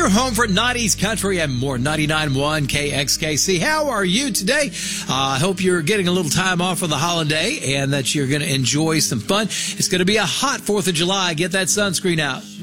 your home for 90s country and more. 99.1 KXKC. How are you today? I hope you're getting a little time off for the holiday and that you're going to enjoy some fun. It's going to be a hot 4th of July. Get that sunscreen out.